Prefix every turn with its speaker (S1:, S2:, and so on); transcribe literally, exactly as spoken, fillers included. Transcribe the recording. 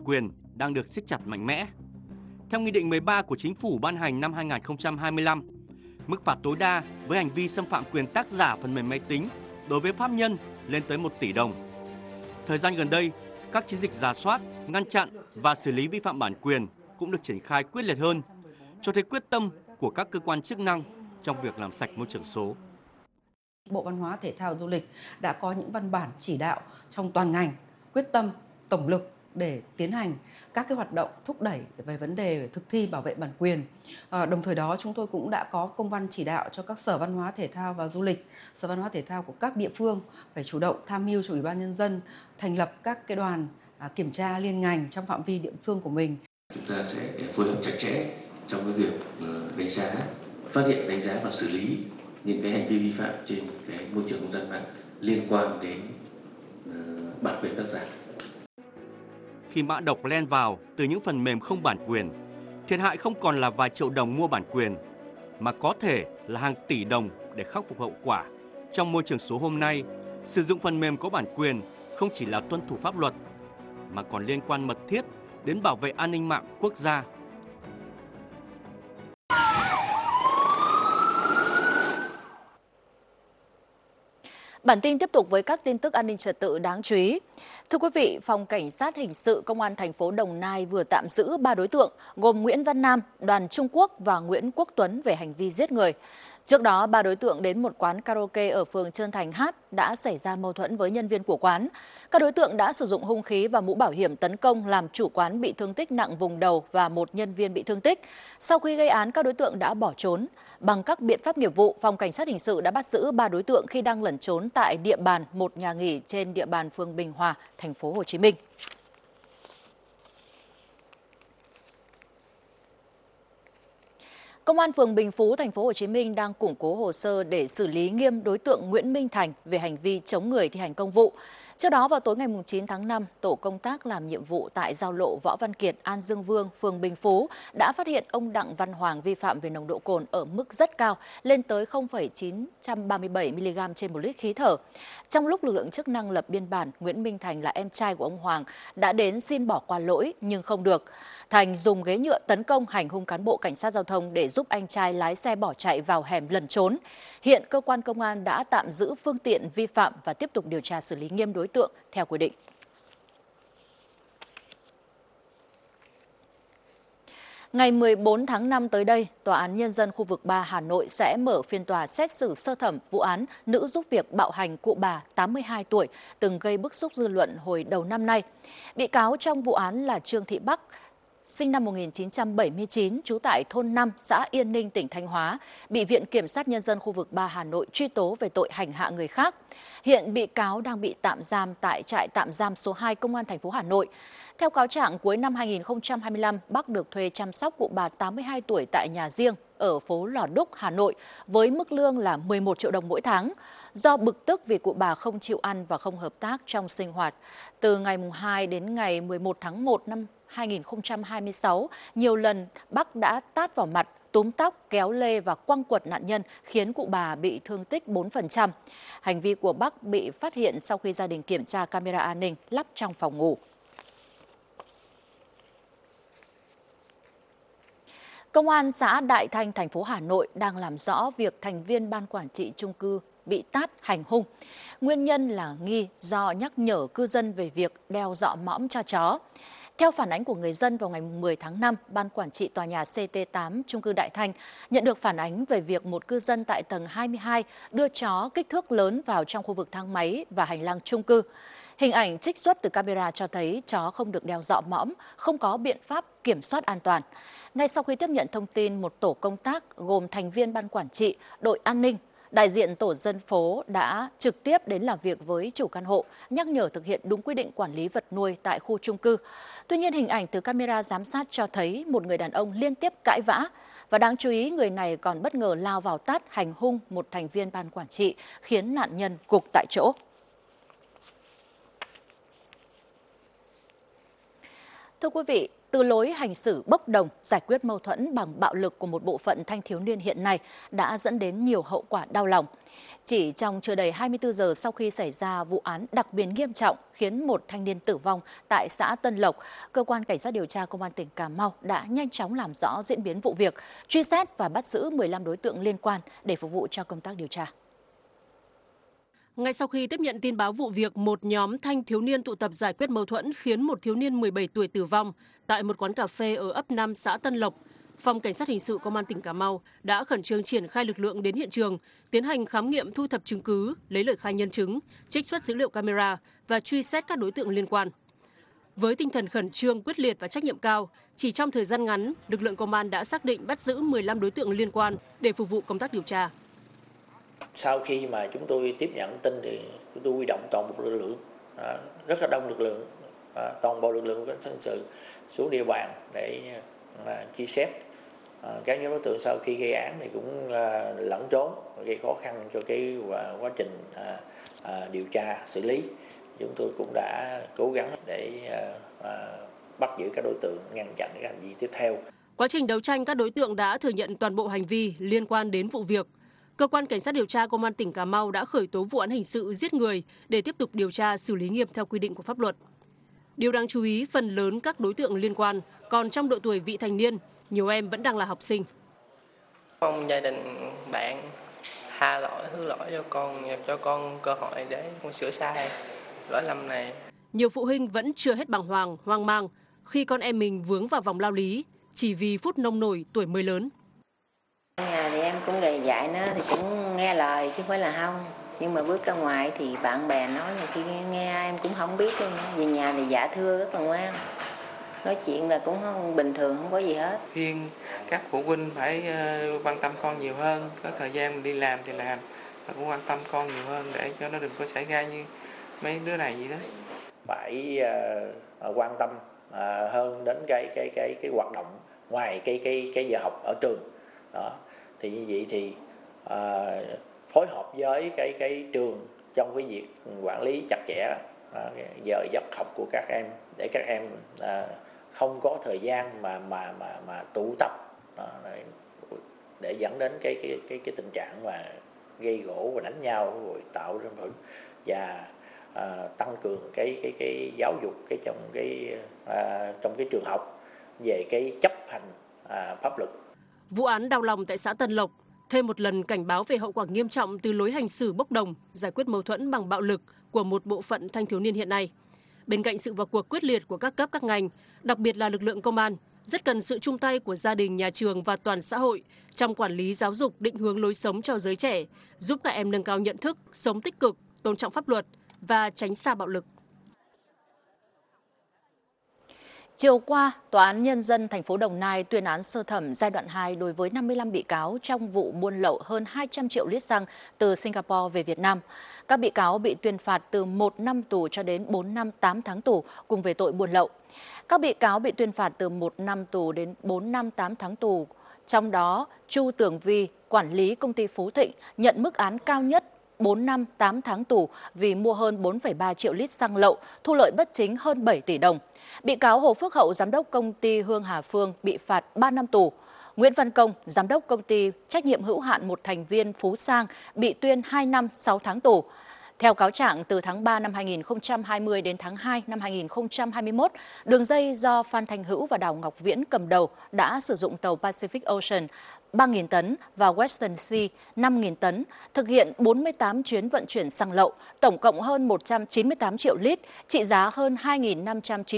S1: quyền đang được siết chặt mạnh mẽ. Theo Nghị định mười ba của Chính phủ ban hành năm hai nghìn không trăm hai mươi lăm, mức phạt tối đa với hành vi xâm phạm quyền tác giả phần mềm máy tính đối với pháp nhân lên tới một tỷ đồng. Thời gian gần đây, các chiến dịch rà soát, ngăn chặn và xử lý vi phạm bản quyền cũng được triển khai quyết liệt hơn, cho thấy quyết tâm của các cơ quan chức năng trong việc làm sạch môi trường số.
S2: Bộ Văn hóa, Thể thao, Du lịch đã có những văn bản chỉ đạo trong toàn ngành quyết tâm tổng lực để tiến hành các cái hoạt động thúc đẩy về vấn đề thực thi bảo vệ bản quyền. À, đồng thời đó chúng tôi cũng đã có công văn chỉ đạo cho các Sở Văn hóa, Thể thao và Du lịch, Sở Văn hóa Thể thao của các địa phương phải chủ động tham mưu cho Ủy ban Nhân dân thành lập các cái đoàn à, kiểm tra liên ngành trong phạm vi địa phương của mình.
S3: Chúng ta sẽ phối hợp chặt chẽ trong cái việc đánh giá, phát hiện, đánh giá và xử lý những cái hành vi vi phạm trên cái môi trường không gian mạng liên quan đến uh, bản quyền tác giả.
S1: Khi mã độc len vào từ những phần mềm không bản quyền, thiệt hại không còn là vài triệu đồng mua bản quyền, mà có thể là hàng tỷ đồng để khắc phục hậu quả. Trong môi trường số hôm nay, sử dụng phần mềm có bản quyền không chỉ là tuân thủ pháp luật, mà còn liên quan mật thiết đến bảo vệ an ninh mạng quốc gia.
S4: Bản tin tiếp tục với các tin tức an ninh trật tự đáng chú ý. Thưa quý vị, Phòng Cảnh sát Hình sự Công an thành phố Đồng Nai vừa tạm giữ ba đối tượng gồm Nguyễn Văn Nam, Đoàn Trung Quốc và Nguyễn Quốc Tuấn về hành vi giết người. Trước đó, ba đối tượng đến một quán karaoke ở phường Trơn Thành hát đã xảy ra mâu thuẫn với nhân viên của quán. Các đối tượng đã sử dụng hung khí và mũ bảo hiểm tấn công làm chủ quán bị thương tích nặng vùng đầu và một nhân viên bị thương tích. Sau khi gây án, các đối tượng đã bỏ trốn. Bằng các biện pháp nghiệp vụ, Phòng Cảnh sát Hình sự đã bắt giữ ba đối tượng khi đang lẩn trốn tại địa bàn một nhà nghỉ trên địa bàn phường Bình Hòa, thành phố Hồ Chí Minh. Công an phường Bình Phú, thành phố Hồ Chí Minh đang củng cố hồ sơ để xử lý nghiêm đối tượng Nguyễn Minh Thành về hành vi chống người thi hành công vụ. Trước đó, vào tối ngày chín tháng năm, tổ công tác làm nhiệm vụ tại giao lộ Võ Văn Kiệt, An Dương Vương, phường Bình Phú đã phát hiện ông Đặng Văn Hoàng vi phạm về nồng độ cồn ở mức rất cao, lên tới không phẩy chín ba bảy mi-li-gam trên một lít khí thở. Trong lúc lực lượng chức năng lập biên bản, Nguyễn Minh Thành là em trai của ông Hoàng đã đến xin bỏ qua lỗi nhưng không được. Thành dùng ghế nhựa tấn công hành hung cán bộ cảnh sát giao thông để giúp anh trai lái xe bỏ chạy vào hẻm lẩn trốn. Hiện cơ quan công an đã tạm giữ phương tiện vi phạm và tiếp tục điều tra xử lý nghiêm đối tượng theo quy định. Ngày mười bốn tháng năm tới đây, Tòa án Nhân dân khu vực ba Hà Nội sẽ mở phiên tòa xét xử sơ thẩm vụ án nữ giúp việc bạo hành cụ bà tám mươi hai tuổi từng gây bức xúc dư luận hồi đầu năm nay. Bị cáo trong vụ án là Trương Thị Bắc, sinh năm một nghìn chín trăm bảy mươi chín, trú tại thôn năm, xã Yên Ninh, tỉnh Thanh Hóa, bị Viện Kiểm sát Nhân dân khu vực ba Hà Nội truy tố về tội hành hạ người khác. Hiện bị cáo đang bị tạm giam tại trại tạm giam số hai Công an thành phố Hà Nội. Theo cáo trạng, cuối năm hai nghìn không trăm hai mươi lăm, Bắc được thuê chăm sóc cụ bà tám mươi hai tuổi tại nhà riêng ở phố Lò Đúc, Hà Nội với mức lương là mười một triệu đồng mỗi tháng. Do bực tức vì cụ bà không chịu ăn và không hợp tác trong sinh hoạt, từ ngày hai đến ngày mười một tháng một năm hai nghìn không trăm hai mươi sáu, nhiều lần Bắc đã tát vào mặt, túm tóc, kéo lê và quăng quật nạn nhân, khiến cụ bà bị thương tích bốn phần trăm. Hành vi của Bắc bị phát hiện sau khi gia đình kiểm tra camera an ninh lắp trong phòng ngủ. Công an xã Đại Thanh, thành phố Hà Nội đang làm rõ việc thành viên ban quản trị chung cư bị tát hành hung. Nguyên nhân là nghi do nhắc nhở cư dân về việc đeo dọ mõm cho chó. Theo phản ánh của người dân, vào ngày mười tháng năm, Ban quản trị tòa nhà C T tám chung cư Đại Thanh nhận được phản ánh về việc một cư dân tại tầng hai mươi hai đưa chó kích thước lớn vào trong khu vực thang máy và hành lang chung cư. Hình ảnh trích xuất từ camera cho thấy chó không được đeo dọ mõm, không có biện pháp kiểm soát an toàn. Ngay sau khi tiếp nhận thông tin, một tổ công tác gồm thành viên ban quản trị, đội an ninh, đại diện tổ dân phố đã trực tiếp đến làm việc với chủ căn hộ, nhắc nhở thực hiện đúng quy định quản lý vật nuôi tại khu chung cư. Tuy nhiên, hình ảnh từ camera giám sát cho thấy một người đàn ông liên tiếp cãi vã. Và đáng chú ý, người này còn bất ngờ lao vào tát hành hung một thành viên ban quản trị, khiến nạn nhân gục tại chỗ. Thưa quý vị, từ lối hành xử bốc đồng, giải quyết mâu thuẫn bằng bạo lực của một bộ phận thanh thiếu niên hiện nay đã dẫn đến nhiều hậu quả đau lòng. Chỉ trong chưa đầy hai mươi tư giờ sau khi xảy ra vụ án đặc biệt nghiêm trọng khiến một thanh niên tử vong tại xã Tân Lộc, Cơ quan Cảnh sát điều tra Công an tỉnh Cà Mau đã nhanh chóng làm rõ diễn biến vụ việc, truy xét và bắt giữ mười lăm đối tượng liên quan để phục vụ cho công tác điều tra.
S5: Ngay sau khi tiếp nhận tin báo vụ việc, một nhóm thanh thiếu niên tụ tập giải quyết mâu thuẫn khiến một thiếu niên mười bảy tuổi tử vong tại một quán cà phê ở ấp năm xã Tân Lộc, Phòng Cảnh sát Hình sự Công an tỉnh Cà Mau đã khẩn trương triển khai lực lượng đến hiện trường, tiến hành khám nghiệm thu thập chứng cứ, lấy lời khai nhân chứng, trích xuất dữ liệu camera và truy xét các đối tượng liên quan. Với tinh thần khẩn trương, quyết liệt và trách nhiệm cao, chỉ trong thời gian ngắn, lực lượng công an đã xác định bắt giữ mười lăm đối tượng liên quan để phục vụ công tác điều tra.
S6: Sau khi mà chúng tôi tiếp nhận tin thì chúng tôi huy động toàn bộ lực lượng, à, rất là đông lực lượng, à, toàn bộ lực lượng cảnh sát hình sự xuống địa bàn để à, truy xét. À, các nhóm đối tượng sau khi gây án thì cũng à, lẫn trốn, gây khó khăn cho cái quá, quá trình à, à, điều tra xử lý. Chúng tôi cũng đã cố gắng để à, à, bắt giữ các đối tượng, ngăn chặn các hành vi tiếp theo.
S5: Quá trình đấu tranh, các đối tượng đã thừa nhận toàn bộ hành vi liên quan đến vụ việc. Cơ quan Cảnh sát điều tra Công an tỉnh Cà Mau đã khởi tố vụ án hình sự giết người để tiếp tục điều tra xử lý nghiêm theo quy định của pháp luật. Điều đáng chú ý, phần lớn các đối tượng liên quan còn trong độ tuổi vị thành niên, nhiều em vẫn đang là học sinh.
S7: Mong gia đình bạn tha lỗi, thứ lỗi cho con, cho con cơ hội để con sửa sai lỗi lầm này.
S5: Nhiều phụ huynh vẫn chưa hết bàng hoàng, hoang mang khi con em mình vướng vào vòng lao lý chỉ vì phút nông nổi tuổi mới lớn.
S8: Nhà thì em cũng gầy dạy nó thì cũng nghe lời chứ không phải là không. Nhưng mà bước ra ngoài thì bạn bè nói nhiều khi nghe em cũng không biết luôn. Về nhà thì dạ thưa rất là ngoan. Nói chuyện là cũng không bình thường, không có gì hết.
S7: Khuyên các phụ huynh phải quan tâm con nhiều hơn, có thời gian mình đi làm thì làm, và cũng quan tâm con nhiều hơn để cho nó đừng có xảy ra như mấy đứa này gì đó.
S6: Phải uh, quan tâm uh, hơn đến cái cái cái cái hoạt động ngoài cái cái cái giờ học ở trường. Đó. Thì như vậy thì à, phối hợp với cái cái trường trong cái việc quản lý chặt chẽ à, giờ giấc học của các em để các em à, không có thời gian mà mà mà mà tụ tập à, để dẫn đến cái cái cái cái tình trạng mà gây gổ và đánh nhau rồi tạo ra mâu thuẫn, và à, tăng cường cái cái cái giáo dục cái trong cái à, trong cái trường học về cái chấp hành à, pháp luật.
S5: Vụ án đau lòng tại xã Tân Lộc thêm một lần cảnh báo về hậu quả nghiêm trọng từ lối hành xử bốc đồng, giải quyết mâu thuẫn bằng bạo lực của một bộ phận thanh thiếu niên hiện nay. Bên cạnh sự vào cuộc quyết liệt của các cấp các ngành, đặc biệt là lực lượng công an, rất cần sự chung tay của gia đình, nhà trường và toàn xã hội trong quản lý giáo dục, định hướng lối sống cho giới trẻ, giúp các em nâng cao nhận thức, sống tích cực, tôn trọng pháp luật và tránh xa bạo lực.
S4: Chiều qua, Tòa án Nhân dân thành phố Đồng Nai tuyên án sơ thẩm giai đoạn hai đối với năm mươi lăm bị cáo trong vụ buôn lậu hơn hai trăm triệu lít xăng từ Singapore về Việt Nam. Các bị cáo bị tuyên phạt từ một năm tù cho đến bốn năm tám tháng tù cùng về tội buôn lậu. Các bị cáo bị tuyên phạt từ một năm tù đến bốn năm tám tháng tù. Trong đó, Chu Tường Vi, quản lý công ty Phú Thịnh, nhận mức án cao nhất bốn năm tám tháng tù vì mua hơn bốn phẩy ba triệu lít xăng lậu, thu lợi bất chính hơn bảy tỷ đồng. Bị cáo Hồ Phước Hậu, giám đốc công ty Hương Hà Phương bị phạt ba năm tù. Nguyễn Văn Công, giám đốc công ty trách nhiệm hữu hạn một thành viên Phú Sang bị tuyên hai năm sáu tháng tù. Theo cáo trạng, từ tháng ba năm hai nghìn không trăm hai mươi đến tháng hai năm hai nghìn không trăm hai mươi mốt, đường dây do Phan Thanh Hữu và Đào Ngọc Viễn cầm đầu đã sử dụng tàu Pacific Ocean ba nghìn tấn và Western Sea năm nghìn tấn, thực hiện bốn mươi tám chuyến vận chuyển xăng lậu, tổng cộng hơn một trăm chín mươi tám triệu lít, trị giá hơn hai nghìn năm trăm chín mươi